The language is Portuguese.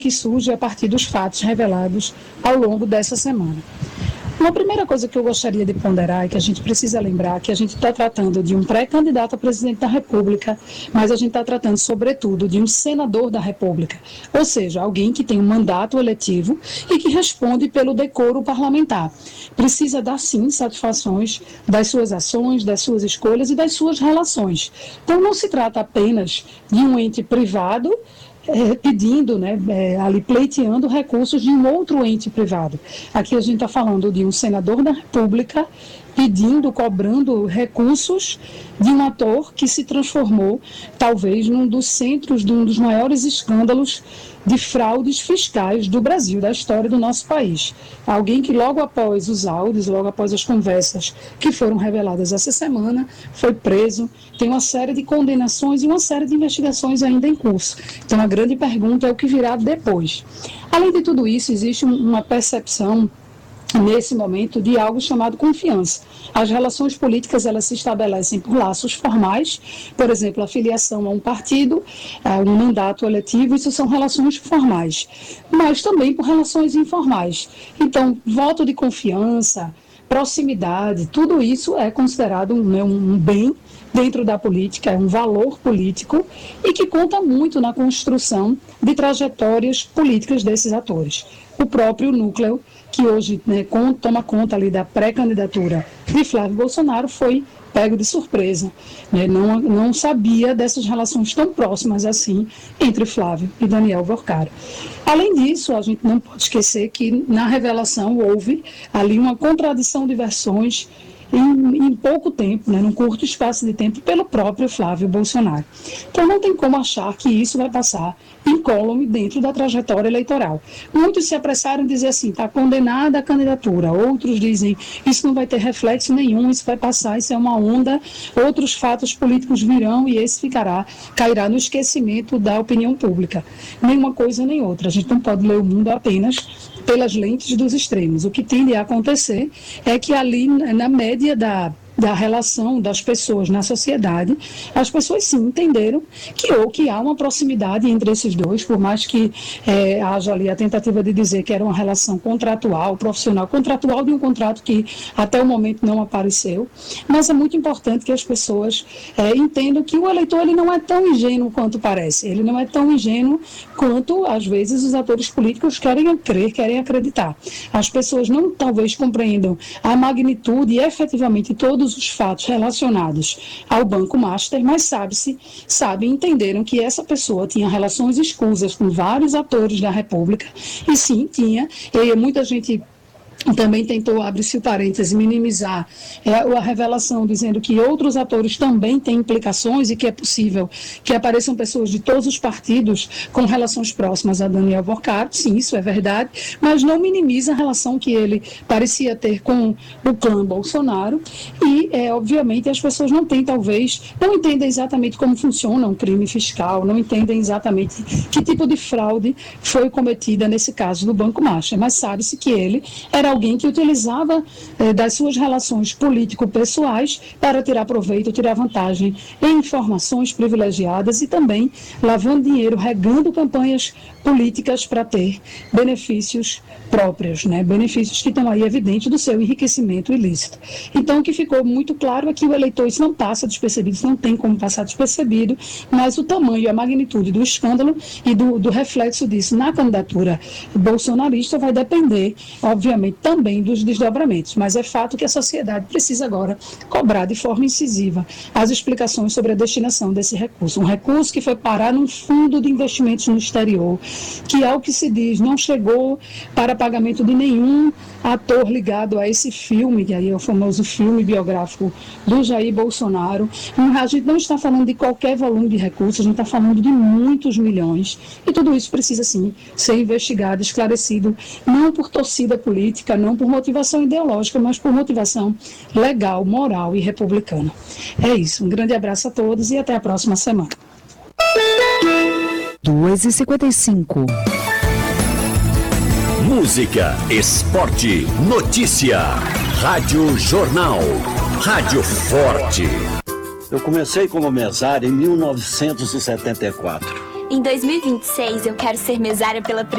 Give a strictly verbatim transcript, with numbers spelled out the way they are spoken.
que surge a partir dos fatos revelados ao longo dessa semana. Uma primeira coisa que eu gostaria de ponderar é que a gente precisa lembrar que a gente está tratando de um pré-candidato a presidente da República, mas a gente está tratando, sobretudo, de um senador da República, ou seja, alguém que tem um mandato eletivo e que responde pelo decoro parlamentar. Precisa dar, sim, satisfações das suas ações, das suas escolhas e das suas relações. Então, não se trata apenas de um ente privado, É, pedindo, né, é, ali pleiteando recursos de um outro ente privado. Aqui a gente está falando de um senador da República pedindo, cobrando recursos de um ator que se transformou, talvez, num dos centros de um dos maiores escândalos de fraudes fiscais do Brasil, da história do nosso país. Alguém que logo após os áudios, logo após as conversas que foram reveladas essa semana, foi preso, tem uma série de condenações e uma série de investigações ainda em curso. Então a grande pergunta é o que virá depois. Além de tudo isso, existe uma percepção nesse momento de algo chamado confiança. As relações políticas, elas se estabelecem por laços formais, por exemplo, a filiação a um partido, a um mandato eletivo, isso são relações formais, mas também por relações informais. Então, voto de confiança, proximidade, tudo isso é considerado um, né, um bem dentro da política, é um valor político e que conta muito na construção de trajetórias políticas desses atores. O próprio núcleo que hoje, né, com, toma conta ali da pré-candidatura de Flávio Bolsonaro foi pego de surpresa, né? não, não sabia dessas relações tão próximas assim entre Flávio e Daniel Vorcaro. Além disso, a gente não pode esquecer que na revelação houve ali uma contradição de versões Em, em pouco tempo, né, num curto espaço de tempo, pelo próprio Flávio Bolsonaro. Então não tem como achar que isso vai passar incólume dentro da trajetória eleitoral. Muitos se apressaram em dizer assim, está condenada a candidatura. Outros dizem, isso não vai ter reflexo nenhum, isso vai passar, isso é uma onda, outros fatos políticos virão e esse ficará, cairá no esquecimento da opinião pública. Nenhuma coisa nem outra. A gente não pode ler o mundo apenas pelas lentes dos extremos. O que tende a acontecer é que ali, na média da, da relação das pessoas na sociedade, as pessoas sim entenderam que, ou que há uma proximidade entre esses dois, por mais que é, haja ali a tentativa de dizer que era uma relação contratual, profissional, contratual de um contrato que até o momento não apareceu, mas é muito importante que as pessoas é, entendam que o eleitor ele não é tão ingênuo quanto parece, ele não é tão ingênuo quanto, às vezes, os atores políticos querem crer, querem acreditar. As pessoas não talvez compreendam a magnitude e efetivamente todos os fatos relacionados ao Banco Master, mas sabe-se, sabem, entenderam que essa pessoa tinha relações escusas com vários atores da República, e sim, tinha, e muita gente também tentou, abre-se o parêntese, minimizar é, a revelação, dizendo que outros atores também têm implicações e que é possível que apareçam pessoas de todos os partidos com relações próximas a Daniel Vorcaro. Sim, isso é verdade, mas não minimiza a relação que ele parecia ter com o clã Bolsonaro e, é, obviamente, as pessoas não têm, talvez, não entendem exatamente como funciona um crime fiscal, não entendem exatamente que tipo de fraude foi cometida nesse caso do Banco Master, mas sabe-se que ele era alguém que utilizava eh, das suas relações político-pessoais para tirar proveito, tirar vantagem em informações privilegiadas e também lavando dinheiro, regando campanhas políticas para ter benefícios próprios, né? Benefícios que estão aí evidentes do seu enriquecimento ilícito. Então, o que ficou muito claro é que o eleitor, isso não passa despercebido, isso não tem como passar despercebido, mas o tamanho e a magnitude do escândalo e do, do reflexo disso na candidatura bolsonarista vai depender, obviamente, também dos desdobramentos, mas é fato que a sociedade precisa agora cobrar de forma incisiva as explicações sobre a destinação desse recurso. Um recurso que foi parar num fundo de investimentos no exterior, que, ao que se diz, não chegou para pagamento de nenhum ator ligado a esse filme, que aí é o famoso filme biográfico do Jair Bolsonaro. A gente não está falando de qualquer volume de recursos, a gente está falando de muitos milhões, e tudo isso precisa, sim, ser investigado, esclarecido, não por torcida política, não por motivação ideológica, mas por motivação legal, moral e republicana. É isso, um grande abraço a todos e até a próxima semana. duas e cinquenta e cinco. Música, esporte, notícia. Rádio Jornal. Rádio Forte. Eu comecei como mesário em mil novecentos e setenta e quatro. Em dois mil e vinte e seis, eu quero ser mesária pela primeira